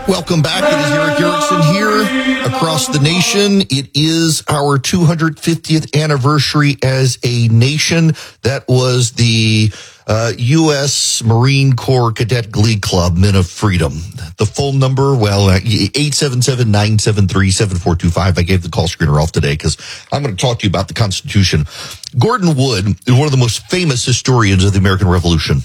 Welcome back. It is Eric Erickson here across the nation. It is our 250th anniversary as a nation. That was the U.S. Marine Corps Cadet Glee Club, Men of Freedom. The phone number, 877-973-7425. I gave the call screener off today because I'm going to talk to you about the Constitution. Gordon Wood is one of the most famous historians of the American Revolution.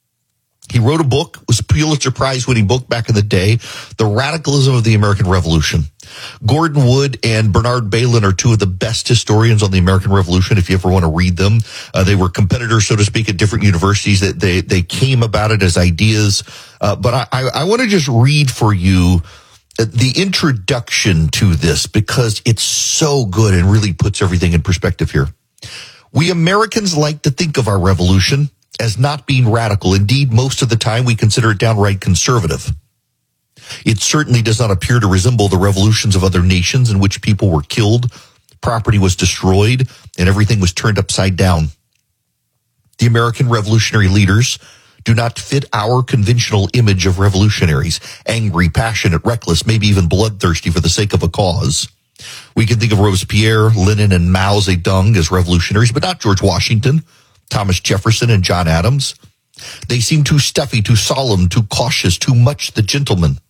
He wrote a book, it was a Pulitzer Prize winning book back in the day, The Radicalism of the American Revolution. Gordon Wood and Bernard Bailyn are two of the best historians on the American Revolution, if you ever want to read them. They were competitors, so to speak, at different universities. They came about it as ideas. But I want to just read for you the introduction to this because it's so good and really puts everything in perspective here. We Americans like to think of our revolution as not being radical. Indeed, most of the time we consider it downright conservative. It certainly does not appear to resemble the revolutions of other nations in which people were killed, property was destroyed, and everything was turned upside down. The American revolutionary leaders do not fit our conventional image of revolutionaries, angry, passionate, reckless, maybe even bloodthirsty for the sake of a cause. We can think of Robespierre, Lenin, and Mao Zedong as revolutionaries, but not George Washington, Thomas Jefferson, and John Adams. They seem too stuffy, too solemn, too cautious, too much the gentleman.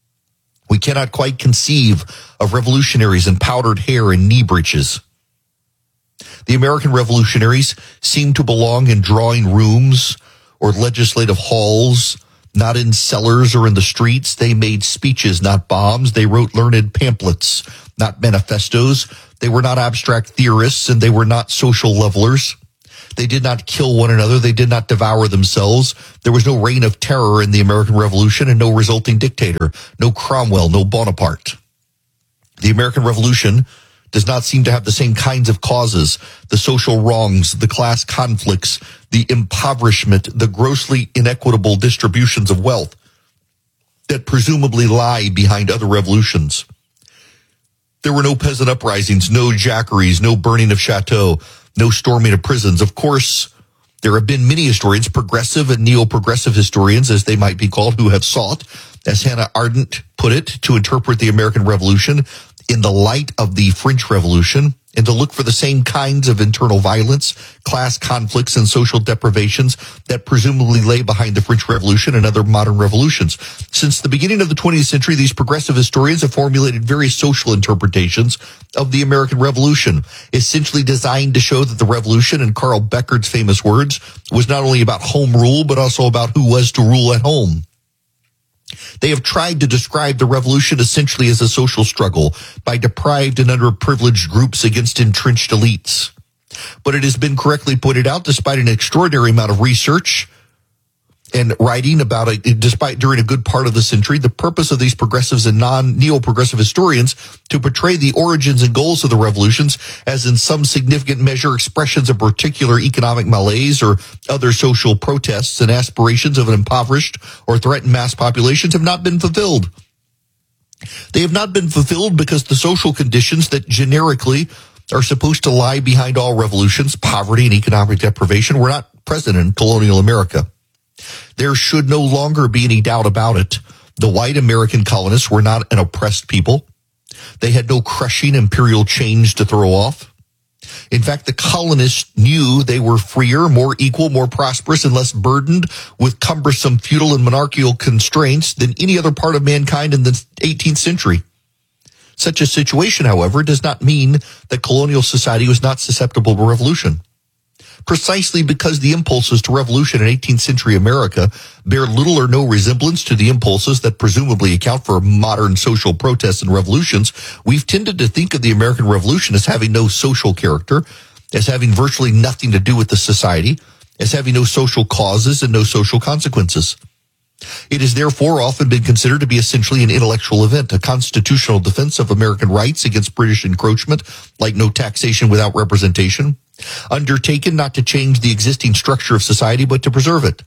We cannot quite conceive of revolutionaries in powdered hair and knee breeches. The American revolutionaries seem to belong in drawing rooms or legislative halls, not in cellars or in the streets. They made speeches, not bombs. They wrote learned pamphlets, not manifestos. They were not abstract theorists, and they were not social levelers. They did not kill one another. They did not devour themselves. There was no reign of terror in the American Revolution and no resulting dictator, no Cromwell, no Bonaparte. The American Revolution does not seem to have the same kinds of causes, the social wrongs, the class conflicts, the impoverishment, the grossly inequitable distributions of wealth that presumably lie behind other revolutions. There were no peasant uprisings, no jackeries, no burning of chateaux, no storming of prisons. Of course, there have been many historians, progressive and neo-progressive historians, as they might be called, who have sought, as Hannah Arendt put it, to interpret the American Revolution in the light of the French Revolution and to look for the same kinds of internal violence, class conflicts, and social deprivations that presumably lay behind the French Revolution and other modern revolutions. Since the beginning of the 20th century, these progressive historians have formulated various social interpretations of the American Revolution, essentially designed to show that the revolution, in Carl Becker's famous words, was not only about home rule, but also about who was to rule at home. They have tried to describe the revolution essentially as a social struggle by deprived and underprivileged groups against entrenched elites. But it has been correctly pointed out, despite an extraordinary amount of research and writing about it, despite during a good part of the century, the purpose of these progressives and neo-progressive historians to portray the origins and goals of the revolutions as in some significant measure expressions of particular economic malaise or other social protests and aspirations of an impoverished or threatened mass populations have not been fulfilled. They have not been fulfilled because the social conditions that generically are supposed to lie behind all revolutions, poverty and economic deprivation, were not present in colonial America. There should no longer be any doubt about it. The white American colonists were not an oppressed people. They had no crushing imperial chains to throw off. In fact, the colonists knew they were freer, more equal, more prosperous, and less burdened with cumbersome feudal and monarchical constraints than any other part of mankind in the 18th century. Such a situation, however, does not mean that colonial society was not susceptible to revolution. Precisely because the impulses to revolution in 18th century America bear little or no resemblance to the impulses that presumably account for modern social protests and revolutions, we've tended to think of the American Revolution as having no social character, as having virtually nothing to do with the society, as having no social causes and no social consequences. It has therefore often been considered to be essentially an intellectual event, a constitutional defense of American rights against British encroachment, like no taxation without representation, undertaken not to change the existing structure of society, but to preserve it.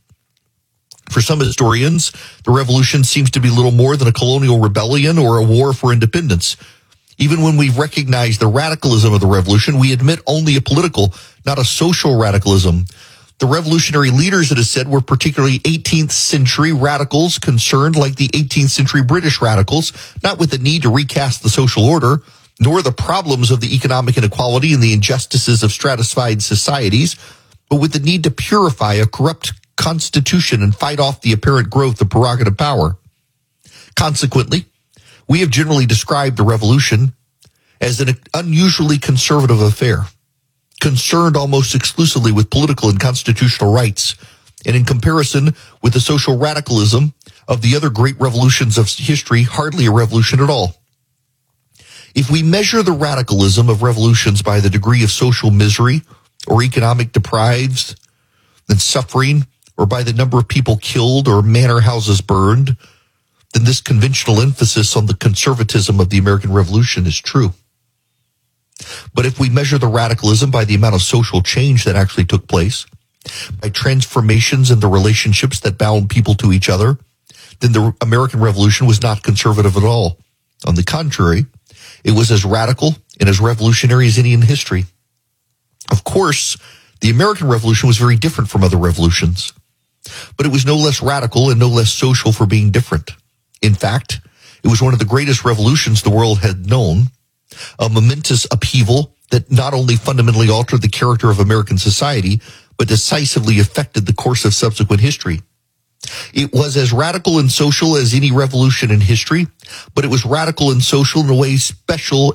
For some historians, the revolution seems to be little more than a colonial rebellion or a war for independence. Even when we recognize the radicalism of the revolution, we admit only a political, not a social radicalism. The revolutionary leaders, it is said, were particularly 18th century radicals concerned like the 18th century British radicals, not with the need to recast the social order, nor the problems of the economic inequality and the injustices of stratified societies, but with the need to purify a corrupt constitution and fight off the apparent growth of prerogative power. Consequently, we have generally described the revolution as an unusually conservative affair, concerned almost exclusively with political and constitutional rights, and in comparison with the social radicalism of the other great revolutions of history, hardly a revolution at all. If we measure the radicalism of revolutions by the degree of social misery or economic deprives and suffering, or by the number of people killed or manor houses burned, then this conventional emphasis on the conservatism of the American Revolution is true. But if we measure the radicalism by the amount of social change that actually took place, by transformations in the relationships that bound people to each other, then the American Revolution was not conservative at all. On the contrary, it was as radical and as revolutionary as any in history. Of course, the American Revolution was very different from other revolutions, but it was no less radical and no less social for being different. In fact, it was one of the greatest revolutions the world had known, a momentous upheaval that not only fundamentally altered the character of American society, but decisively affected the course of subsequent history. It was as radical and social as any revolution in history, but it was radical and social in a very special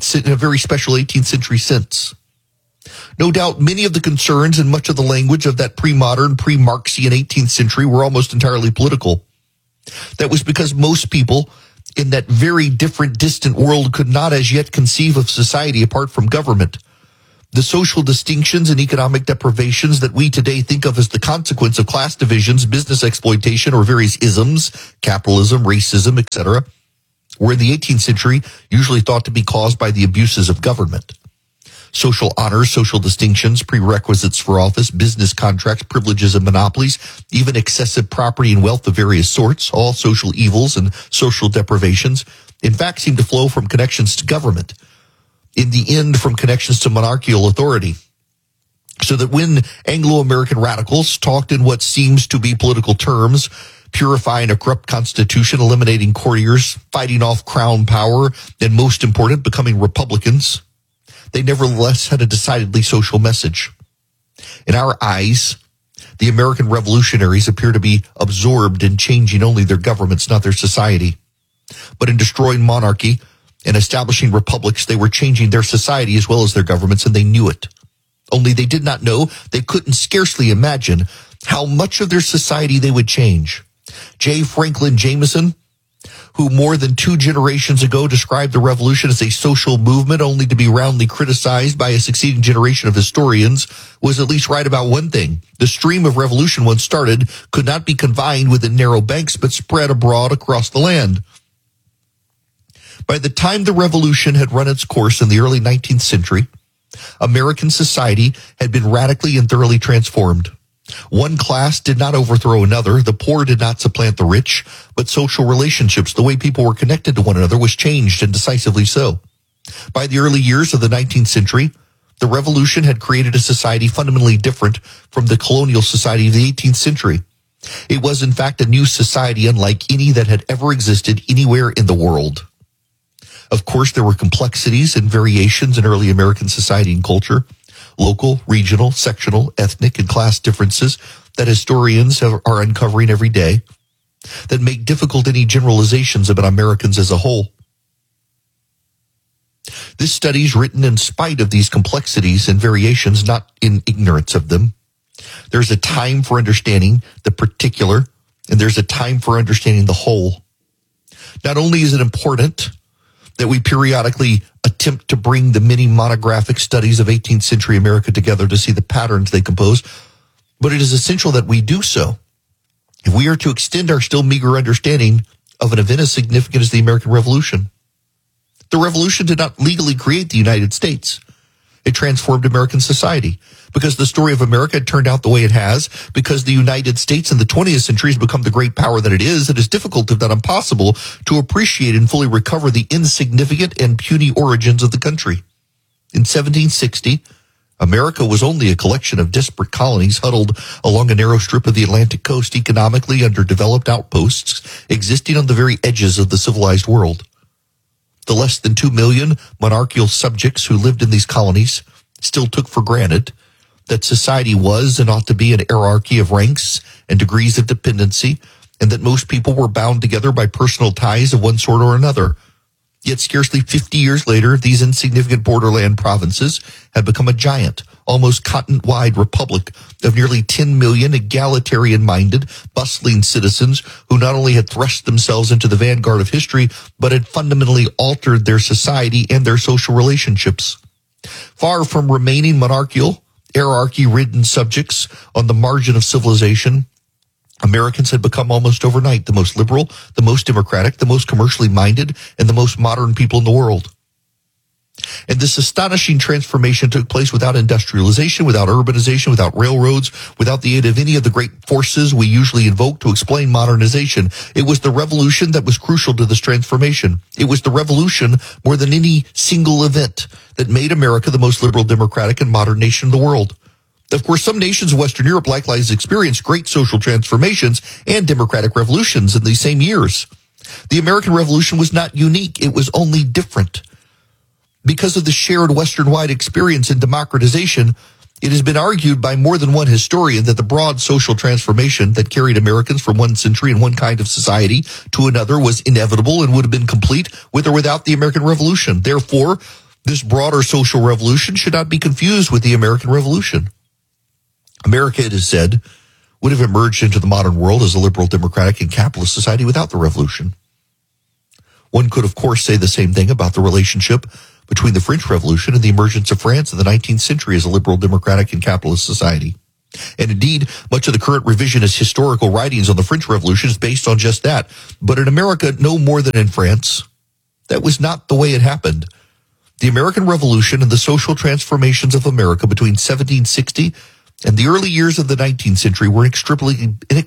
18th century sense. No doubt many of the concerns and much of the language of that pre-modern, pre-Marxian 18th century were almost entirely political. That was because most people in that very different, distant world could not as yet conceive of society apart from government. The social distinctions and economic deprivations that we today think of as the consequence of class divisions, business exploitation, or various isms, capitalism, racism, etc., were in the 18th century usually thought to be caused by the abuses of government. Social honors, social distinctions, prerequisites for office, business contracts, privileges and monopolies, even excessive property and wealth of various sorts, all social evils and social deprivations, in fact seem to flow from connections to government, in the end from connections to monarchical authority. So that when Anglo-American radicals talked in what seems to be political terms, purifying a corrupt constitution, eliminating courtiers, fighting off crown power, and most important, becoming Republicans, they nevertheless had a decidedly social message. In our eyes, the American revolutionaries appear to be absorbed in changing only their governments, not their society. But in destroying monarchy and establishing republics, they were changing their society as well as their governments, and they knew it. Only they did not know, they couldn't scarcely imagine how much of their society they would change. J. Franklin Jameson, who more than 2 generations ago described the revolution as a social movement only to be roundly criticized by a succeeding generation of historians, was at least right about one thing. The stream of revolution once started could not be confined within narrow banks, but spread abroad across the land. By the time the revolution had run its course in the early 19th century, American society had been radically and thoroughly transformed. One class did not overthrow another. The poor did not supplant the rich, but social relationships, the way people were connected to one another, was changed, and decisively so. By the early years of the 19th century, the revolution had created a society fundamentally different from the colonial society of the 18th century. It was, in fact, a new society unlike any that had ever existed anywhere in the world. Of course, there were complexities and variations in early American society and culture, local, regional, sectional, ethnic, and class differences that historians are uncovering every day that make difficult any generalizations about Americans as a whole. This study is written in spite of these complexities and variations, not in ignorance of them. There's a time for understanding the particular, and there's a time for understanding the whole. Not only is it important that we periodically attempt to bring the many monographic studies of 18th century America together to see the patterns they compose, but it is essential that we do so if we are to extend our still meager understanding of an event as significant as the American Revolution. The Revolution did not legally create the United States. It transformed American society. Because the story of America had turned out the way it has, because the United States in the 20th century has become the great power that it is difficult, if not impossible, to appreciate and fully recover the insignificant and puny origins of the country. In 1760, America was only a collection of disparate colonies huddled along a narrow strip of the Atlantic coast, economically underdeveloped outposts existing on the very edges of the civilized world. The less than 2 million monarchical subjects who lived in these colonies still took for granted that society was and ought to be an hierarchy of ranks and degrees of dependency, and that most people were bound together by personal ties of one sort or another. Yet scarcely 50 years later, these insignificant borderland provinces had become a giant, almost continent-wide republic of nearly 10 million egalitarian-minded, bustling citizens who not only had thrust themselves into the vanguard of history, but had fundamentally altered their society and their social relationships. Far from remaining monarchical, hierarchy-ridden subjects on the margin of civilization, Americans had become almost overnight the most liberal, the most democratic, the most commercially minded, and the most modern people in the world. And this astonishing transformation took place without industrialization, without urbanization, without railroads, without the aid of any of the great forces we usually invoke to explain modernization. It was the revolution that was crucial to this transformation. It was the revolution more than any single event that made America the most liberal, democratic, and modern nation in the world. Of course, some nations of Western Europe likewise experienced great social transformations and democratic revolutions in these same years. The American Revolution was not unique. It was only different. Because of the shared Western-wide experience in democratization, it has been argued by more than one historian that the broad social transformation that carried Americans from one century and one kind of society to another was inevitable and would have been complete with or without the American Revolution. Therefore, this broader social revolution should not be confused with the American Revolution. America, it is said, would have emerged into the modern world as a liberal, democratic, and capitalist society without the revolution. One could, of course, say the same thing about the relationship between the French Revolution and the emergence of France in the 19th century as a liberal, democratic, and capitalist society. And indeed, much of the current revisionist historical writings on the French Revolution is based on just that. But in America, no more than in France, that was not the way it happened. The American Revolution and the social transformations of America between 1760 and the early years of the 19th century were inextricably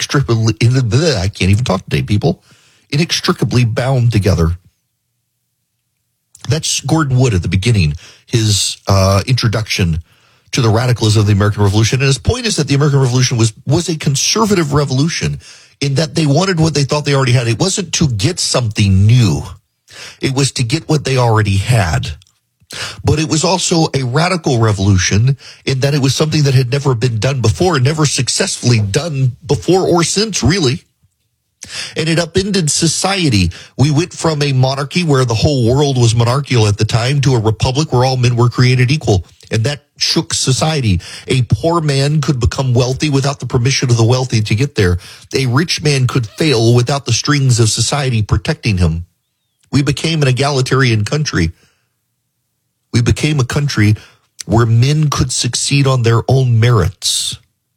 bound together. That's Gordon Wood at the beginning, his introduction to the radicalism of the American Revolution. And his point is that the American Revolution was a conservative revolution in that they wanted what they thought they already had. It wasn't to get something new. It was to get what they already had. But it was also a radical revolution in that it was something that had never been done before, never successfully done before or since, really. And it upended society. We went from a monarchy where the whole world was monarchical at the time to a republic where all men were created equal. And that shook society. A poor man could become wealthy without the permission of the wealthy to get there. A rich man could fail without the strings of society protecting him. We became an egalitarian country. We became a country where men could succeed on their own merits.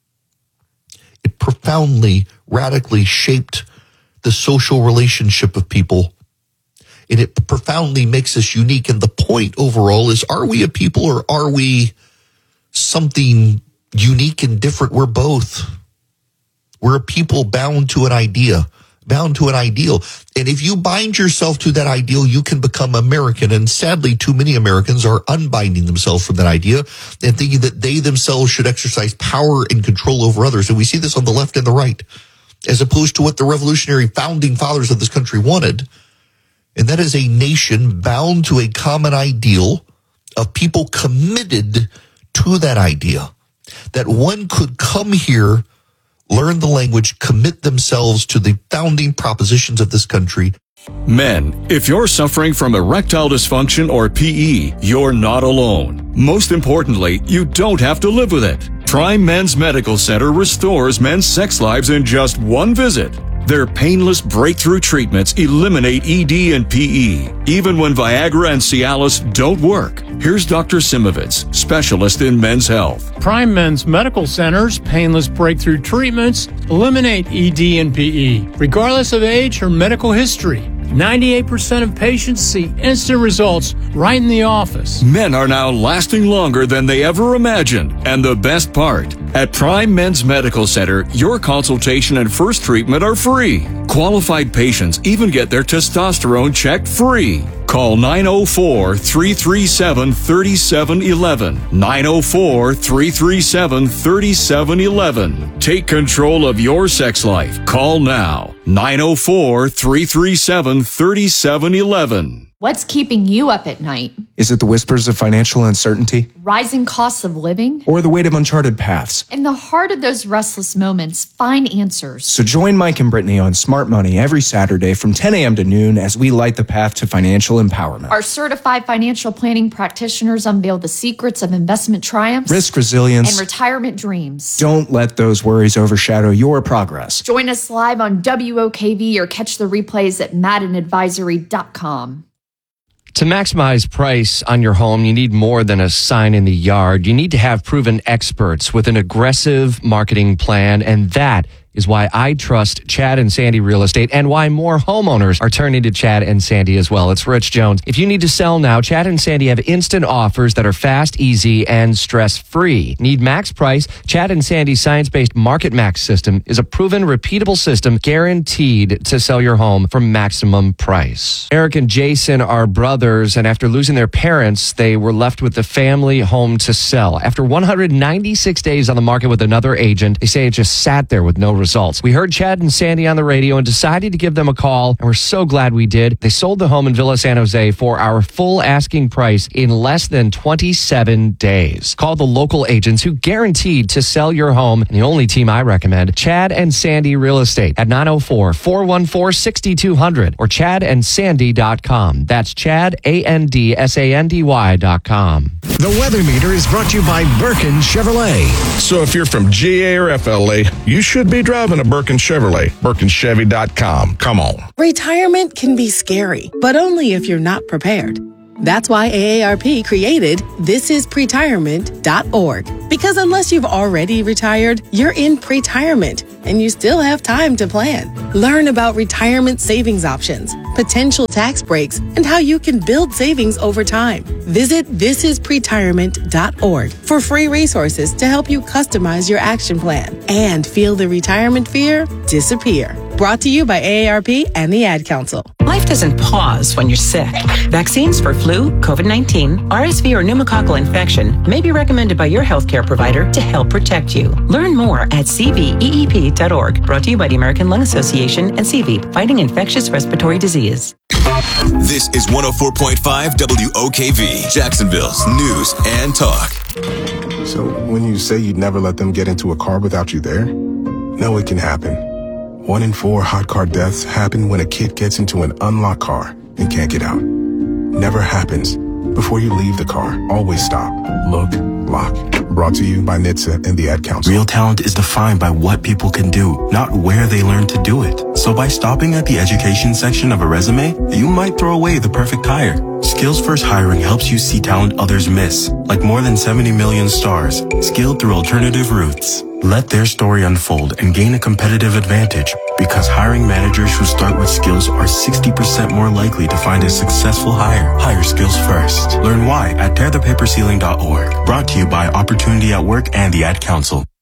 It profoundly, radically shaped the social relationship of people. And it profoundly makes us unique. And the point overall is, are we a people or are we something unique and different? We're both. We're a people bound to an idea, bound to an ideal. And if you bind yourself to that ideal, you can become American. And sadly, too many Americans are unbinding themselves from that idea and thinking that they themselves should exercise power and control over others. And we see this on the left and the right, as opposed to what the revolutionary founding fathers of this country wanted. And that is a nation bound to a common ideal of people committed to that idea, that one could come here, learn the language, commit themselves to the founding propositions of this country. Men, if you're suffering from erectile dysfunction or PE, you're not alone. Most importantly, you don't have to live with it. Prime Men's Medical Center restores men's sex lives in just one visit. Their painless breakthrough treatments eliminate ED and PE, even when Viagra and Cialis don't work. Here's Dr. Simovitz, specialist in men's health. Prime Men's Medical Center's painless breakthrough treatments eliminate ED and PE, regardless of age or medical history. 98% of patients see instant results right in the office. Men are now lasting longer than they ever imagined. And the best part, at Prime Men's Medical Center, your consultation and first treatment are free. Qualified patients even get their testosterone checked free. Call 904-337-3711. 904-337-3711. Take control of your sex life. Call now. 904-337-3711. What's keeping you up at night? Is it the whispers of financial uncertainty? Rising costs of living? Or the weight of uncharted paths? In the heart of those restless moments, find answers. So join Mike and Brittany on Smart Money every Saturday from 10 a.m. to noon as we light the path to financial empowerment. Our certified financial planning practitioners unveil the secrets of investment triumphs, risk resilience, and retirement dreams. Don't let those worries overshadow your progress. Join us live on WOKV or catch the replays at maddenadvisory.com. To maximize price on your home, you need more than a sign in the yard. You need to have proven experts with an aggressive marketing plan, and that is why I trust Chad and Sandy Real Estate and why more homeowners are turning to Chad and Sandy as well. It's Rich Jones. If you need to sell now, Chad and Sandy have instant offers that are fast, easy, and stress-free. Need max price? Chad and Sandy's science-based Market Max system is a proven, repeatable system guaranteed to sell your home for maximum price. Eric and Jason are brothers, and after losing their parents, they were left with the family home to sell. After 196 days on the market with another agent, they say it just sat there with no results. We heard Chad and Sandy on the radio and decided to give them a call, and we're so glad we did. They sold the home in Villa San Jose for our full asking price in less than 27 days. Call the local agents who guaranteed to sell your home, and the only team I recommend, Chad and Sandy Real Estate at 904-414-6200 or chadandsandy.com. That's Chad, ANDSANDY.com. The Weather Meter is brought to you by Birkin Chevrolet. So if you're from GA or FLA, you should be driving a Birkin Chevrolet. BirkinChevy.com. Come on. Retirement can be scary, but only if you're not prepared. That's why AARP created thisispretirement.org. Because unless you've already retired, you're in pretirement and you still have time to plan. Learn about retirement savings options, potential tax breaks, and how you can build savings over time. Visit thisispretirement.org for free resources to help you customize your action plan and feel the retirement fear disappear. Brought to you by AARP and the Ad Council. Life doesn't pause when you're sick. Vaccines for flu, COVID-19, RSV, or pneumococcal infection may be recommended by your healthcare provider to help protect you. Learn more at cveep.org. Brought to you by the American Lung Association and CVEEP, fighting infectious respiratory disease. This is 104.5 WOKV, Jacksonville's news and talk. So when you say you'd never let them get into a car without you there, no, it can happen. 1 in 4 hot car deaths happen when a kid gets into an unlocked car and can't get out. Never happens. Before you leave the car, always stop, look, lock. Brought to you by NHTSA and the Ad Council. Real talent is defined by what people can do, not where they learn to do it. So by stopping at the education section of a resume, you might throw away the perfect hire. Skills First Hiring helps you see talent others miss, like more than 70 million stars, skilled through alternative routes. Let their story unfold and gain a competitive advantage, because hiring managers who start with skills are 60% more likely to find a successful hire. Hire skills first. Learn why at tearthepaperceiling.org. Brought to you by Opportunity at Work and the Ad Council.